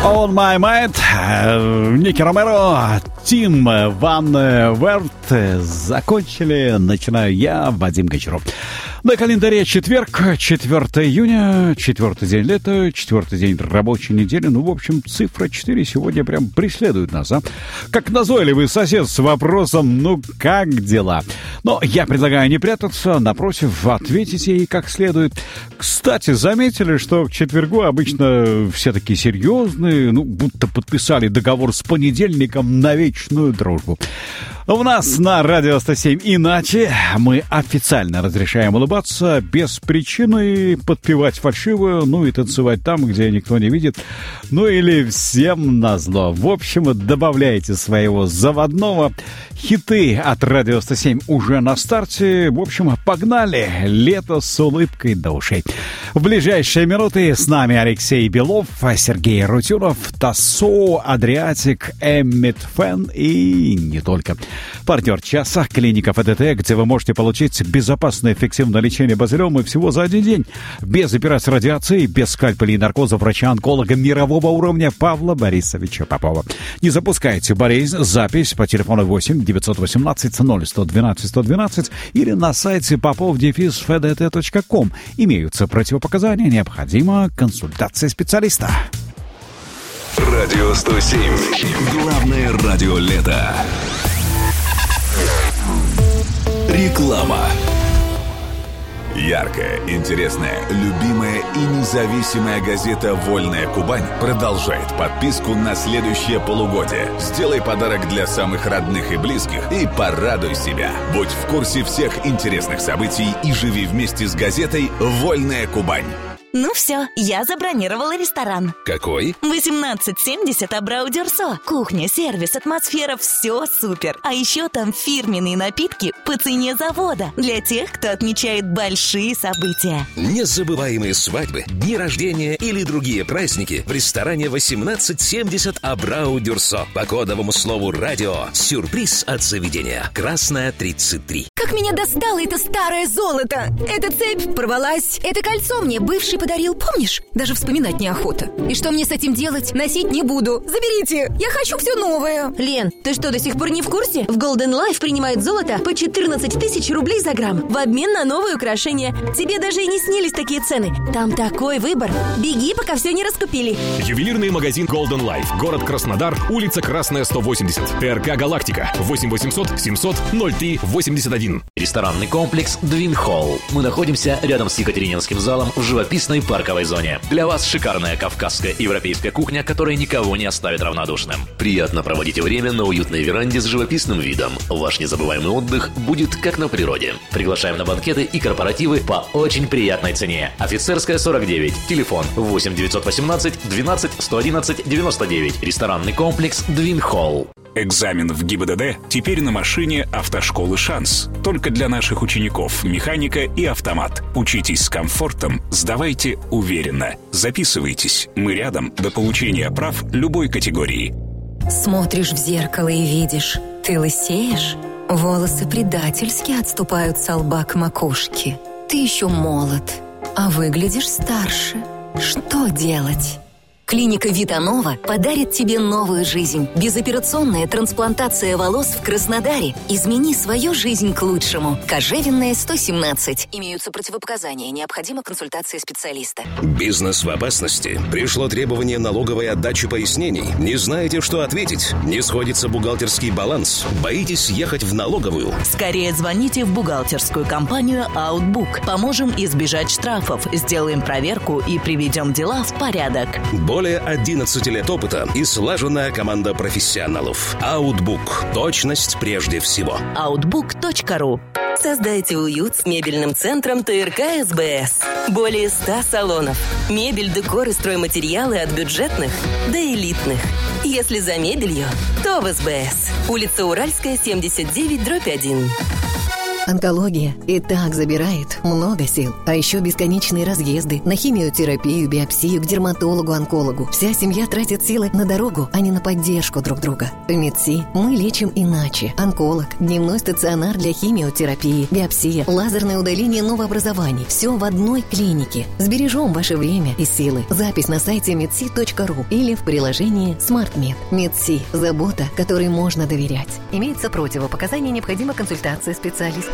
On My Mind, Ники Ромеро, Тим Ван Верт. Закончили, начинаю я, Вадим Гончаров. На календаре четверг, 4 июня, 4-й день лета, 4-й день рабочей недели. Ну, в общем, цифра 4 сегодня прям преследует нас, а? Как назойливый сосед с вопросом «Ну, как дела?». Но я предлагаю не прятаться, напротив, ответить ей как следует. Кстати, заметили, что к четвергу обычно все такие серьезные, ну, будто подписали договор с понедельником на вечную дружбу. У нас на Радио 107 иначе. Мы официально разрешаем улыбаться без причины, подпевать фальшивую, ну и танцевать там, где никто не видит. Ну или всем назло. В общем, добавляйте своего заводного. Хиты от Радио 107 уже на старте. В общем, погнали. Лето с улыбкой до ушей. В ближайшие минуты с нами Алексей Белов, Сергей Рутюнов, Тассо, Адриатик, Эммит Фен и не только. Партнер часа — клиника ФДТ, где вы можете получить безопасное эффективное лечение базилиома всего за один день. Без операции радиации, без скальпелей и наркоза врача-онколога мирового уровня Павла Борисовича Попова. Не запускайте болезнь. Запись по телефону 8 918 0112 112 или на сайте popov-fdt.com. Имеются противопоказания, необходима консультация специалиста. Радио 107. Главное радио лета. Реклама. Яркая, интересная, любимая и независимая газета «Вольная Кубань» продолжает подписку на следующее полугодие. Сделай подарок для самых родных и близких и порадуй себя. Будь в курсе всех интересных событий и живи вместе с газетой «Вольная Кубань». Ну все, я забронировала ресторан. Какой? 1870 Абрау Дюрсо. Кухня, сервис, атмосфера, все супер. А еще там фирменные напитки по цене завода. Для тех, кто отмечает большие события. Незабываемые свадьбы, дни рождения или другие праздники в ресторане 1870 Абрау Дюрсо. По кодовому слову «Радио». Сюрприз от заведения. Красная 33. Как меня достало это старое золото! Эта цепь порвалась. Это кольцо мне бывший подарил, помнишь? Даже вспоминать неохота. И что мне с этим делать? Носить не буду. Заберите! Я хочу все новое. Лен, ты что, до сих пор не в курсе? В Golden Life принимают золото по 14 тысяч рублей за грамм в обмен на новые украшения. Тебе даже и не снились такие цены. Там такой выбор. Беги, пока все не раскупили. Ювелирный магазин Golden Life. Город Краснодар, улица Красная, 180. ТРК «Галактика». 8 800 700 03 81. Ресторанный комплекс Двин Холл. Мы находимся рядом с Екатерининским залом в живописной парковой зоне. Для вас шикарная кавказская и европейская кухня, которая никого не оставит равнодушным. Приятно проводите время на уютной веранде с живописным видом. Ваш незабываемый отдых будет как на природе. Приглашаем на банкеты и корпоративы по очень приятной цене. Офицерская, 49. Телефон 8 918 12 111 99. Ресторанный комплекс Двин Холл. Экзамен в ГИБДД теперь на машине автошколы «Шанс». Только для наших учеников механика и автомат. Учитесь с комфортом, сдавайте уверенно. Записывайтесь. Мы рядом до получения прав любой категории. Смотришь в зеркало и видишь, ты лысеешь, волосы предательски отступают со лба к макушке. Ты еще молод, а выглядишь старше. Что делать? Клиника Витанова подарит тебе новую жизнь. Безоперационная трансплантация волос в Краснодаре. Измени свою жизнь к лучшему. Кожевенная, 117. Имеются противопоказания. Необходима консультация специалиста. Бизнес в опасности. Пришло требование налоговой отдачи пояснений. Не знаете, что ответить? Не сходится бухгалтерский баланс. Боитесь ехать в налоговую? Скорее звоните в бухгалтерскую компанию Outbook. Поможем избежать штрафов. Сделаем проверку и приведем дела в порядок. Более 11 лет опыта и слаженная команда профессионалов. Outbook. Точность прежде всего. Outbook.ru. Создайте уют с мебельным центром ТРК СБС. Более 100 салонов. Мебель, декор и стройматериалы от бюджетных до элитных. Если за мебелью, то в СБС. Улица Уральская, 79/1. Онкология и так забирает много сил. А еще бесконечные разъезды на химиотерапию, биопсию, к дерматологу-онкологу. Вся семья тратит силы на дорогу, а не на поддержку друг друга. В МедСи мы лечим иначе. Онколог, дневной стационар для химиотерапии, биопсия, лазерное удаление новообразований. Все в одной клинике. Сбережем ваше время и силы. Запись на сайте medsi.ru или в приложении SmartMed. МедСи – забота, которой можно доверять. Имеются противопоказания, необходима консультация специалиста.